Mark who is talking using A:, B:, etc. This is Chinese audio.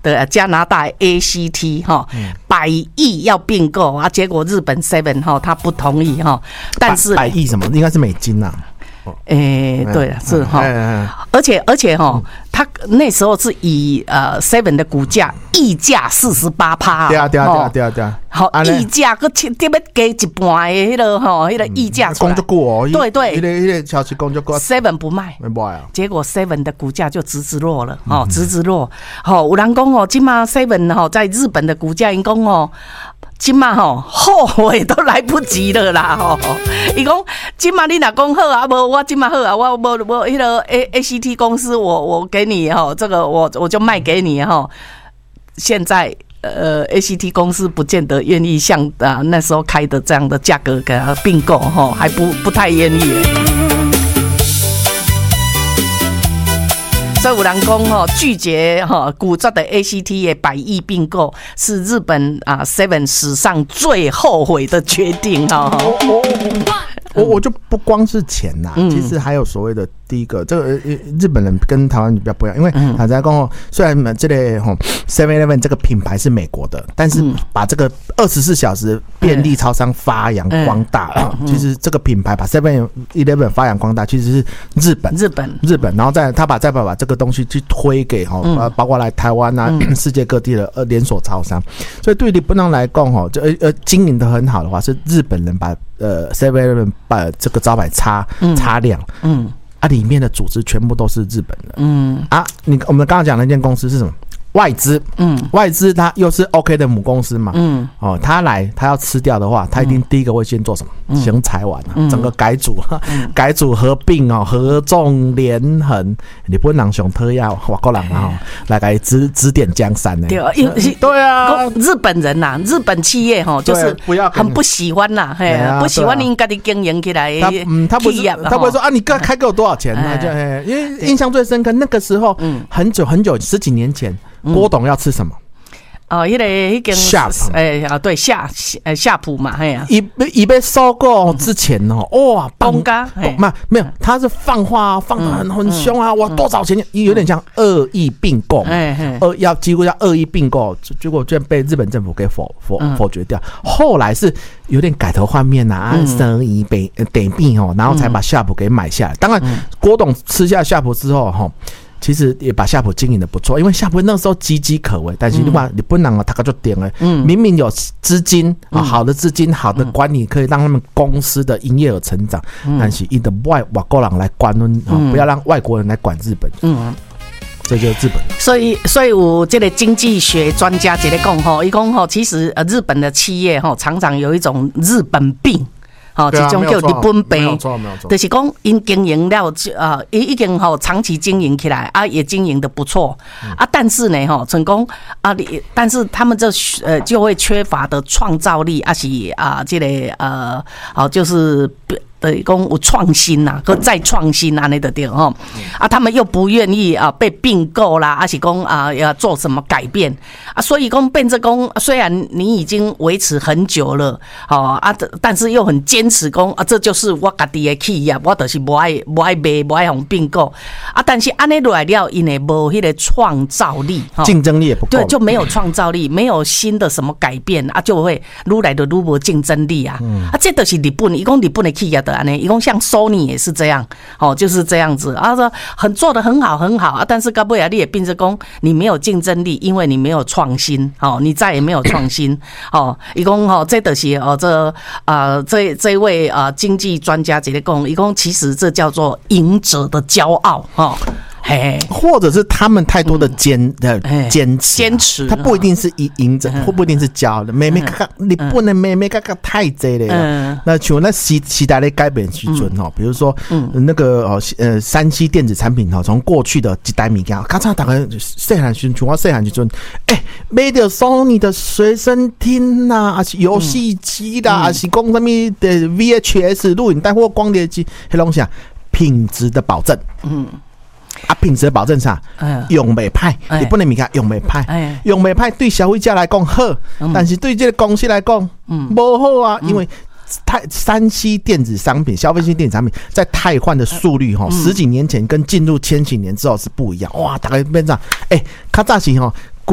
A: 的加拿大 ACT 哈，100亿要并购啊，结果日本 Seven 哈他不同意哈，但是
B: 100亿什么？应该是美金呐。
A: 对了，是哈，而且哈，他那时候是以Seven 的股价溢价48%，
B: 对，
A: 好溢价个特别加一半的迄个哈，迄个溢价出来，
B: 讲就过哦，
A: 对，
B: 迄个消息讲就过
A: ，Seven 不卖，
B: 没卖啊，
A: 结果 Seven 的股价就直落了，直落，有人讲哦，今嘛 Seven 在日本的股价因讲哦。今嘛后悔都来不及了啦！伊讲今嘛你若讲好啊，无我今嘛好啊，我迄个 ACT 公司我给你这个我就卖给你现在ACT 公司不见得愿意像那时候开的这样的价格给它并购还不太愿意。所以有人讲拒绝古早的 ACT 的100亿并购是日本Seven 史上最后悔的决定
B: 我就不光是钱呐，其实还有所谓的第一个，这个日本人跟台湾比较不一样，因为他在讲虽然这个 7-Eleven 这个品牌是美国的，但是把这个24小时便利超商发扬光大，其实这个品牌把 7-Eleven 发扬光大，其实是日本，然后再把这个东西去推给包括来台湾啊，世界各地的连锁超商，所以对日本人来讲经营的很好的话，是日本人把7-Eleven 把这个招牌擦亮，里面的组织全部都是日本的，我们刚刚讲的那间公司是什么？外资，外资它又是 OK 的母公司嘛，他来他要吃掉的话，他一定第一个会先做什么？行财完整个改组合并合纵连横，日本人上讨厌外国人来给指点江山呢。
A: 对啊，日本人呐，日本企业就是很不喜欢呐，不喜欢你应该的经营起来。
B: 他不会说你开给我多少钱？因为印象最深刻，那个时候很久10几年前。郭董要吃什么？
A: 那个
B: 夏普，
A: 对夏普嘛，
B: 已被收购之前哇，
A: 公家
B: 没有，他是放话放得很凶啊，哇，多少钱？有点像恶意并购，几乎要恶意并购，结果居然被日本政府给否决掉。后来是有点改头换面生意得病然后才把夏普给买下来。当然，郭董吃下夏普之后其实也把夏普经营的不错，因为夏普那时候岌岌可危，但是你不能他就点了，明明有资金好的资金、好的管理，可以让他们公司的营业额成长，但是因的外国人来管不要让外国人来管日本，这就是日本。
A: 所以有这个经济学专家在讲他讲其实日本的企业常常有一种日本病。这种叫日本病，就是讲因经营了已经长期经营起来也经营的不错但是呢成功但是他们就会缺乏的创造力是这个就是讲有创新跟再创新那的对他们又不愿意被并购啦，是讲要做什么改变所以讲变成讲虽然你已经维持很久了但是又很坚持讲这就是我自己的企业，我就是不爱卖，不爱用并购但是安尼落来了，因为没那个创造力，
B: 竞争力也不够，
A: 对，就没有创造力，没有新的什么改变就会愈来的愈没竞争力这就是日本，伊讲日本的企业的伊讲像 Sony 也是这样就是这样子说做得很好但是到尾你也变成讲你没有竞争力，因为你没有创新你再也没有创新伊讲这就是这位经济专家在讲，伊讲其实这叫做赢者的骄傲
B: 或者是他们太多的坚持，他不一定是赢者，或不一定是骄傲的。你不能妹太多了。那像那时代的改变时阵比如说那个3C 电子产品从过去的一代物件，刚才大概细汉时阵，我细汉时阵，买到 Sony 的随身听还是游戏机啦，还是讲什么的 VHS 录影带或光碟机，那东西品质的保证，品质的保证啥？用袂歹，日本的物件用袂歹，用袂歹对消费者来讲好，但是对这个公司来讲不好因为3C 电子商品、消费性电子产品在汰换的速率10几年前跟进入千禧年之后是不一样哇！大概变这样，较早是